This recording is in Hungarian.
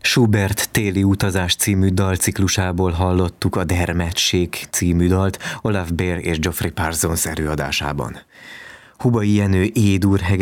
Schubert Téli utazás című dalciklusából hallottuk a Der Matchség című dalt Olaf Behr és Geoffrey Parsons előadásában. Hubay Jenő E-dur